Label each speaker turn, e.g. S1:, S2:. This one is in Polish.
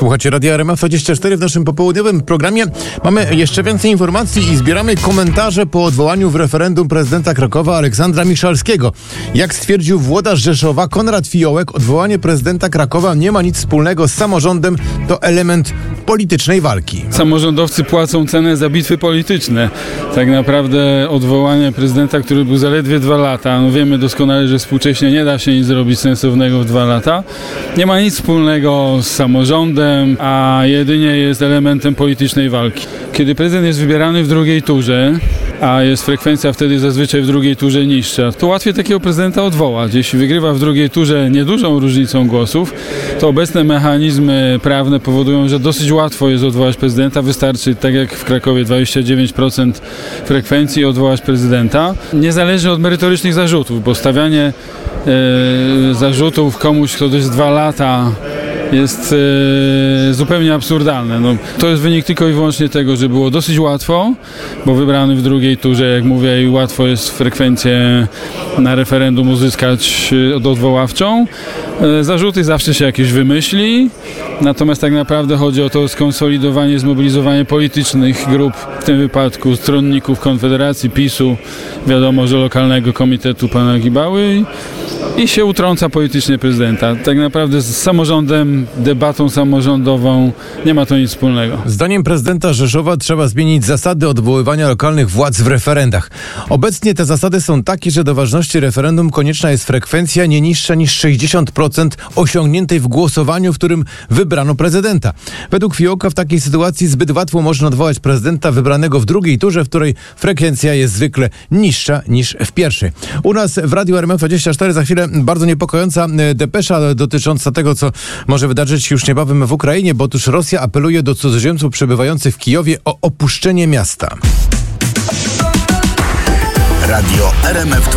S1: Słuchacie Radia RMF24. W naszym popołudniowym programie mamy jeszcze więcej informacji i zbieramy komentarze po odwołaniu w referendum prezydenta Krakowa Aleksandra Miszalskiego. Jak stwierdził włodarz Rzeszowa Konrad Fiołek, odwołanie prezydenta Krakowa nie ma nic wspólnego z samorządem, to element politycznej walki.
S2: Samorządowcy płacą cenę za bitwy polityczne. Tak naprawdę odwołanie prezydenta, który był zaledwie 2 lata, no wiemy doskonale, że współcześnie nie da się nic zrobić sensownego w 2 lata, nie ma nic wspólnego z samorządem, a jedynie jest elementem politycznej walki. Kiedy prezydent jest wybierany w drugiej turze, a jest frekwencja wtedy zazwyczaj w drugiej turze niższa, to łatwiej takiego prezydenta odwołać. Jeśli wygrywa w drugiej turze niedużą różnicą głosów, to obecne mechanizmy prawne powodują, że dosyć łatwo jest odwołać prezydenta. Wystarczy, tak jak w Krakowie, 29% frekwencji odwołać prezydenta. Nie zależy od merytorycznych zarzutów, bo stawianie zarzutów komuś, kto jest 2 lata, jest zupełnie absurdalne. No, to jest wynik tylko i wyłącznie tego, że było dosyć łatwo, bo wybrany w drugiej turze, jak mówię, i łatwo jest frekwencję na referendum uzyskać odwoławczą. Zarzuty zawsze się jakieś wymyśli, natomiast tak naprawdę chodzi o to skonsolidowanie, zmobilizowanie politycznych grup, w tym wypadku stronników Konfederacji, PiS-u, wiadomo, że lokalnego komitetu pana Gibały i się utrąca politycznie prezydenta. Tak naprawdę z samorządem, debatą samorządową nie ma to nic wspólnego.
S1: Zdaniem prezydenta Rzeszowa trzeba zmienić zasady odwoływania lokalnych władz w referendach. Obecnie te zasady są takie, że do ważności referendum konieczna jest frekwencja nie niższa niż 60% osiągniętej w głosowaniu, w którym wybrano prezydenta. Według Fiołka w takiej sytuacji zbyt łatwo można odwołać prezydenta wybranego w drugiej turze, w której frekwencja jest zwykle niższa niż w pierwszej. U nas w Radiu RMF24 za chwilę bardzo niepokojąca depesza dotycząca tego, co może wydarzyć się już niebawem w Ukrainie, bo otóż Rosja apeluje do cudzoziemców przebywających w Kijowie o opuszczenie miasta.
S3: Radio RMF